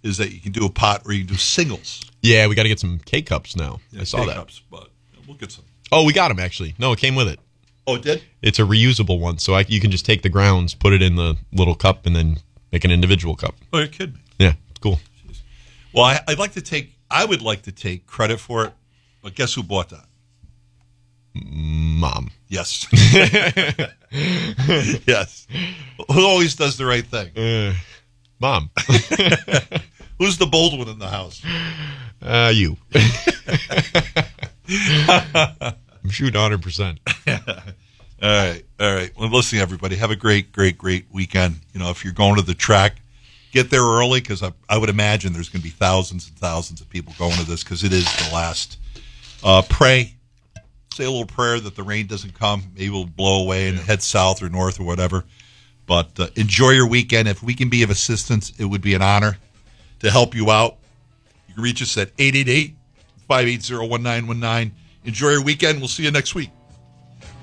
is that you can do a pot or you can do singles. Yeah, we got to get some K-Cups now. Yeah, I saw that. K-Cups, but we'll get some. Oh, we got them, actually. No, it came with it. Oh, it did? It's a reusable one, so you can just take the grounds, put it in the little cup, and then make an individual cup. Oh, you're kidding me. Yeah, it's cool. Jeez. Well, I would like to take credit for it, but guess who bought that? Mom. Yes. Yes. Who always does the right thing? Mom. Who's the bold one in the house? You. I'm shooting 100%. All right. Well, listen, everybody, have a great weekend. If you're going to the track, get there early because I would imagine there's going to be thousands and thousands of people going to this because it is the last. Pray. Say a little prayer that the rain doesn't come. Maybe it'll blow away and head south or north or whatever. But enjoy your weekend. If we can be of assistance, it would be an honor to help you out. You can reach us at 888-580-1919. Enjoy your weekend. We'll see you next week.